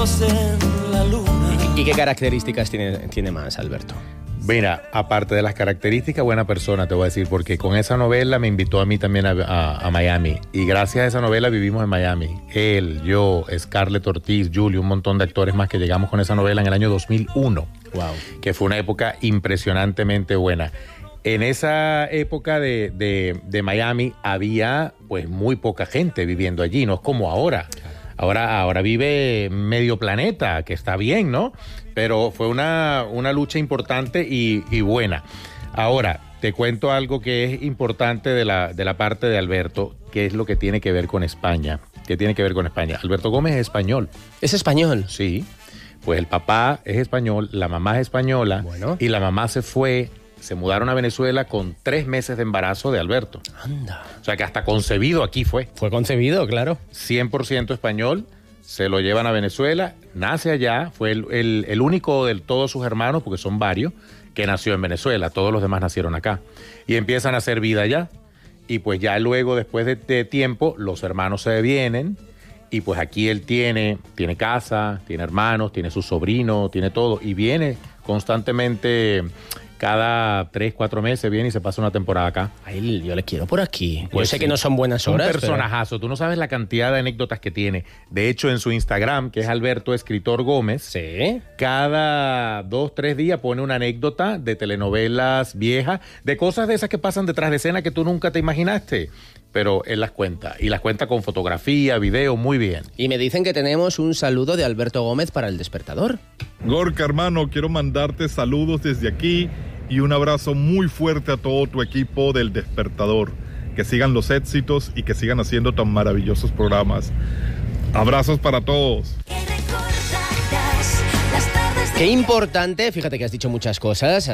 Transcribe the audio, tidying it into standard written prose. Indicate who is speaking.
Speaker 1: juntos en la luna.
Speaker 2: ¿Y qué características tiene más, Alberto?
Speaker 3: Mira, aparte de las características, buena persona, te voy a decir, porque con esa novela me invitó a mí también a Miami. Y gracias a esa novela vivimos en Miami. Él, yo, Scarlett Ortiz, Julio, un montón de actores más que llegamos con esa novela en el año 2001.
Speaker 2: Wow.
Speaker 3: Que fue una época impresionantemente buena. En esa época de Miami había pues muy poca gente viviendo allí, no es como ahora. Ahora vive medio planeta, que está bien, ¿no? Pero fue una lucha importante y buena. Ahora, te cuento algo que es importante de la parte de Alberto, que es lo que tiene que ver con España. ¿Qué tiene que ver con España? Alberto Gómez es español.
Speaker 2: ¿Es español?
Speaker 3: Sí. Pues el papá es español, la mamá es española.
Speaker 2: Bueno.
Speaker 3: Y la mamá se mudaron a Venezuela con 3 meses de embarazo de Alberto.
Speaker 2: Anda.
Speaker 3: O sea que hasta concebido aquí fue.
Speaker 2: Fue concebido, claro.
Speaker 3: 100% español, se lo llevan a Venezuela, nace allá, fue el único de todos sus hermanos, porque son varios, que nació en Venezuela, todos los demás nacieron acá. Y empiezan a hacer vida allá. Y pues ya luego, después de tiempo, los hermanos se vienen y pues aquí él tiene casa, tiene hermanos, tiene su sobrino, tiene todo. Y viene constantemente, cada 3, 4 meses viene y se pasa una temporada acá.
Speaker 2: Ay, yo le quiero por aquí.
Speaker 3: Pues
Speaker 2: yo sé
Speaker 3: sí.
Speaker 2: que no son buenas horas.
Speaker 3: Un personajazo. Tú no sabes la cantidad de anécdotas que tiene. De hecho, en su Instagram, que es Alberto Escritor Gómez,
Speaker 2: Sí.
Speaker 3: cada 2, 3 días pone una anécdota de telenovelas viejas, de cosas de esas que pasan detrás de escena que tú nunca te imaginaste. Pero él las cuenta. Y las cuenta con fotografía, video, muy bien.
Speaker 2: Y me dicen que tenemos un saludo de Alberto Gómez para El Despertador.
Speaker 4: Gorka, hermano, quiero mandarte saludos desde aquí y un abrazo muy fuerte a todo tu equipo del Despertador. Que sigan los éxitos y que sigan haciendo tan maravillosos programas. Abrazos para todos.
Speaker 2: Qué importante, fíjate que has dicho muchas cosas.